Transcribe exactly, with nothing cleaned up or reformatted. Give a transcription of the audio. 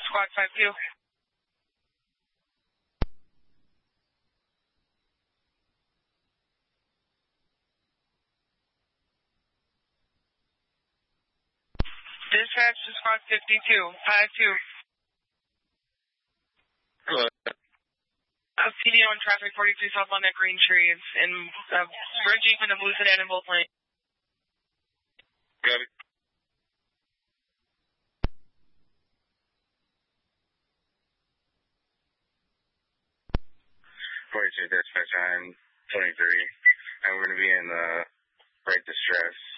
Squad five two. Dispatch to Squad fifty-two, five two. Hello. Uh, P D on traffic forty-two south on that green tree. It's in uh, Red Jeep and a blue sedan in both lanes. Got it. forty-two dispatch, I'm twenty-three, and we're going to be in uh, great distress.